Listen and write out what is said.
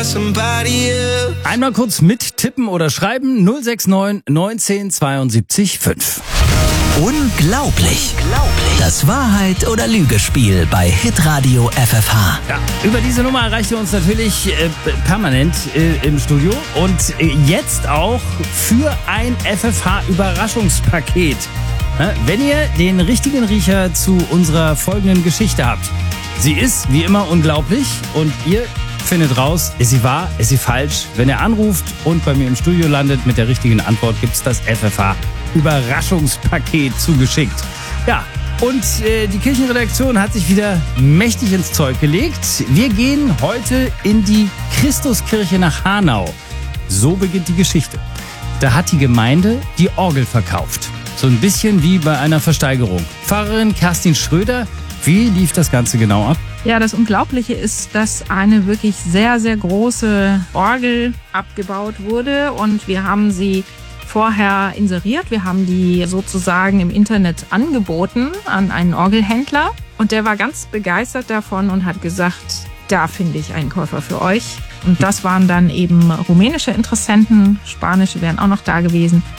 for somebody else. Einmal kurz mittippen oder schreiben 069 19 72 5. Unglaublich. Das Wahrheit- oder Lügespiel bei Hitradio FFH. Ja, über diese Nummer erreicht ihr uns natürlich permanent im Studio und jetzt auch für ein FFH-Überraschungspaket. Wenn ihr den richtigen Riecher zu unserer folgenden Geschichte habt. Sie ist wie immer unglaublich und ihr findet raus, ist sie wahr, ist sie falsch. Wenn ihr anruft und bei mir im Studio landet mit der richtigen Antwort, gibt es das FFH-Überraschungspaket zugeschickt. Ja, und die Kirchenredaktion hat sich wieder mächtig ins Zeug gelegt. Wir gehen heute in die Christuskirche nach Hanau. So beginnt die Geschichte. Da hat die Gemeinde die Orgel verkauft. So ein bisschen wie bei einer Versteigerung. Pfarrerin Kerstin Schröder, wie lief das Ganze genau ab? Ja, das Unglaubliche ist, dass eine wirklich sehr, sehr große Orgel abgebaut wurde und wir haben sie vorher inseriert. Wir haben die sozusagen im Internet angeboten an einen Orgelhändler und der war ganz begeistert davon und hat gesagt, da finde ich einen Käufer für euch. Und das waren dann eben rumänische Interessenten, spanische wären auch noch da gewesen.